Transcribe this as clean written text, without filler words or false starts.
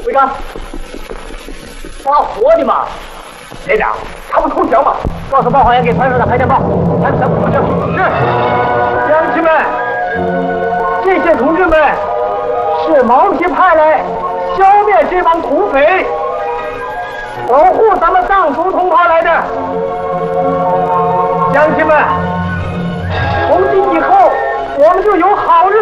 队长，抓活的嘛？连长，他们偷小嘛？告诉报号员给团长的排电报，咱们不是。乡亲们，这些同志们是毛皮派来消灭这帮土匪，保护咱们藏族同胞来的。乡亲们，从今以后我们就有好日